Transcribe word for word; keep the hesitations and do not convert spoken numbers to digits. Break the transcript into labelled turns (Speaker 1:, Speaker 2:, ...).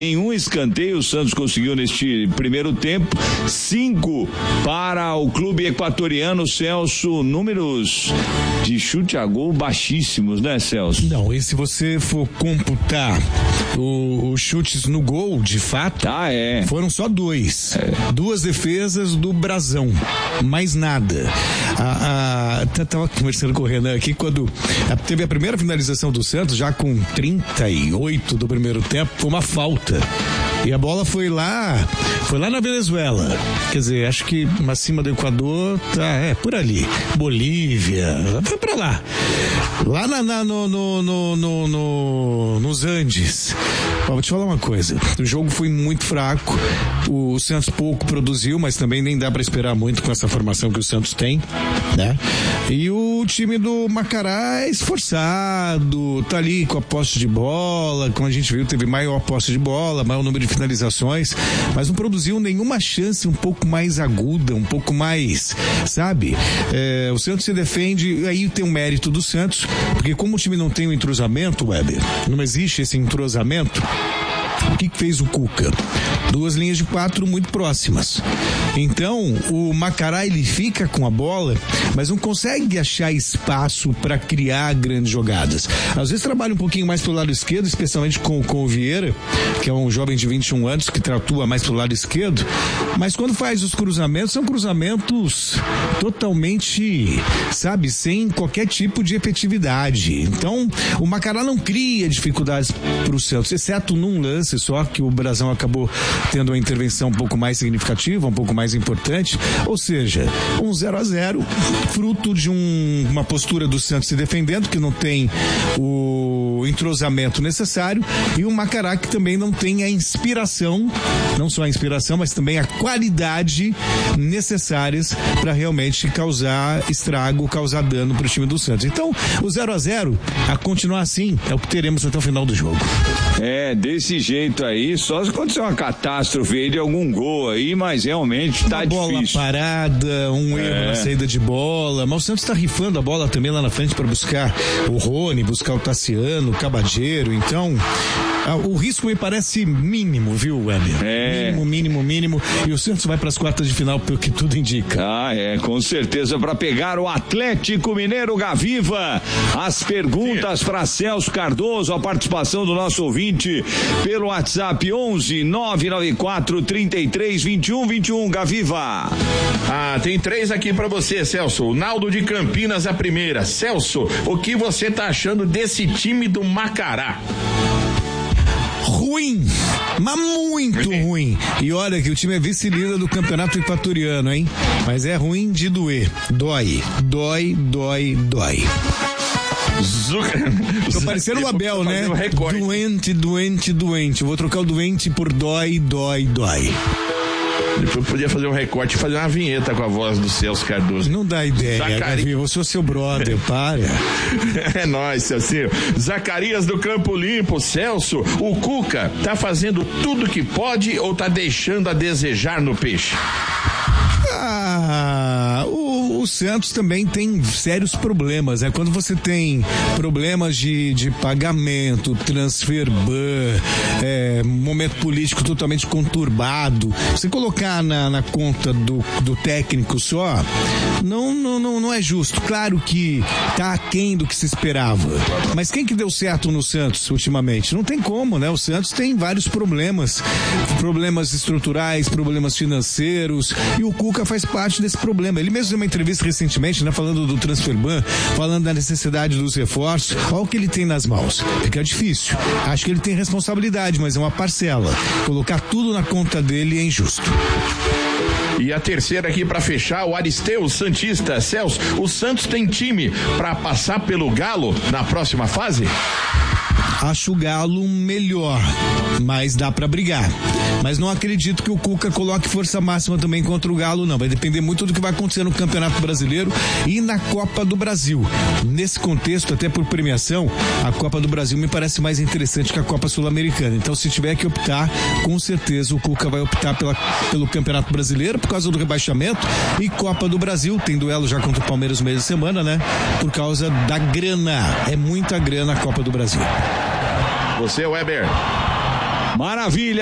Speaker 1: Nenhum escanteio o Santos conseguiu neste primeiro tempo, cinco para o clube equatoriano, Celso, números de chute a gol baixíssimos, né, Celso?
Speaker 2: Não, e se você for computar os chutes no gol, de fato,
Speaker 1: ah, é.
Speaker 2: foram só dois, é. duas defesas do Brasão, mais nada. A, a, tava conversando com o Renan aqui, quando a, teve a primeira finalização do Santos, já com trinta e oito do primeiro tempo, foi uma falta. E a bola foi lá, foi lá na Venezuela. Quer dizer, acho que acima do Equador, tá, é, por ali. Bolívia, foi pra lá. Lá na, na, no, no, no, no, no, nos Andes. Ó, vou te falar uma coisa. O jogo foi muito fraco. O Santos pouco produziu, mas também nem dá pra esperar muito com essa formação que o Santos tem, né? E o time do Macará é esforçado, tá ali com a posse de bola, como a gente viu, teve maior posse de bola, maior número de finalizações, mas não produziu nenhuma chance um pouco mais aguda, um pouco mais, sabe? É, o Santos se defende, aí tem um mérito do Santos, porque como o time não tem o entrosamento, Weber, não existe esse entrosamento, o que fez o Cuca? Duas linhas de quatro muito próximas. Então, o Macará, ele fica com a bola, mas não consegue achar espaço para criar grandes jogadas. Às vezes trabalha um pouquinho mais pelo lado esquerdo, especialmente com, com o Vieira, que é um jovem de vinte e um anos que atua mais pelo lado esquerdo, mas quando faz os cruzamentos, são cruzamentos totalmente, sabe, sem qualquer tipo de efetividade. Então, o Macará não cria dificuldades para o Santos, exceto num lance só que o Brasão acabou tendo uma intervenção um pouco mais significativa, um pouco mais importante, ou seja, um zero a zero, fruto de um, uma postura do Santos se defendendo, que não tem o entrosamento necessário, e o Macará que também não tem a inspiração, não só a inspiração, mas também a qualidade necessárias para realmente causar estrago, causar dano para o time do Santos. Então, o zero a zero, a continuar assim, é o que teremos até o final do jogo.
Speaker 1: É, desse jeito aí, só se acontecer uma catástrofe aí de algum gol aí, mas realmente tá
Speaker 2: uma bola
Speaker 1: difícil.
Speaker 2: Parada, um
Speaker 1: é.
Speaker 2: erro na saída de bola, mas o Santos tá rifando a bola também lá na frente para buscar o Rony, buscar o Tassiano, o Cabadeiro, então ah, o risco me parece mínimo, viu, Weber?
Speaker 1: É.
Speaker 2: Mínimo, mínimo, mínimo, e o Santos vai para as quartas de final, pelo que tudo indica.
Speaker 1: Ah, é, com certeza, para pegar o Atlético Mineiro Gaviva. As perguntas para Celso Cardoso, a participação do nosso ouvinte pelo WhatsApp onze nove nove quatro, trinta e três, vinte e um, vinte e um, Gaviva.
Speaker 3: Ah, tem três aqui pra você, Celso. O Naldo de Campinas, a primeira. Celso, o que você tá achando desse time do Macará?
Speaker 2: Ruim, mas muito ruim. E olha que o time é vice-líder do campeonato equatoriano, hein? Mas é ruim de doer. Dói, dói, dói, dói.
Speaker 3: Zuca...
Speaker 2: Tô parecendo o Abel, né?
Speaker 3: Um
Speaker 2: doente, doente, doente. Eu vou trocar o doente por dói, dói, dói.
Speaker 3: Depois podia fazer um recorte e fazer uma vinheta com a voz do Celso Cardoso.
Speaker 2: Não dá ideia,
Speaker 3: Zacari...
Speaker 2: Gavi, eu sou seu brother, para.
Speaker 3: É nóis, Celcinho. Zacarias do Campo Limpo, Celso, o Cuca tá fazendo tudo que pode ou tá deixando a desejar no peixe?
Speaker 2: Ah, o, o Santos também tem sérios problemas, né? Quando você tem problemas de, de pagamento, transfer ban, é, momento político totalmente conturbado, você colocar na, na conta do, do técnico só, não, não, não, não é justo. Claro que tá aquém do que se esperava, mas quem que deu certo no Santos ultimamente? Não tem como, né? O Santos tem vários problemas, problemas estruturais, problemas financeiros, e o Cuca faz parte desse problema. Ele mesmo deu uma entrevista recentemente, né, falando do transfer ban, falando da necessidade dos reforços. Olha o que ele tem nas mãos. Fica difícil. Acho que ele tem responsabilidade, mas é uma parcela. Colocar tudo na conta dele é injusto.
Speaker 3: E a terceira aqui para fechar, o Aristeu Santista. Celso, o Santos tem time para passar pelo Galo na próxima fase?
Speaker 2: Acho o Galo melhor, mas dá pra brigar. Mas não acredito que o Cuca coloque força máxima também contra o Galo, não. Vai depender muito do que vai acontecer no Campeonato Brasileiro e na Copa do Brasil. Nesse contexto, até por premiação, a Copa do Brasil me parece mais interessante que a Copa Sul-Americana. Então, se tiver que optar, com certeza o Cuca vai optar pela, pelo Campeonato Brasileiro por causa do rebaixamento, e Copa do Brasil, tem duelo já contra o Palmeiras no meio de semana, né? Por causa da grana. É muita grana a Copa do Brasil.
Speaker 3: Você, Weber.
Speaker 1: Maravilha.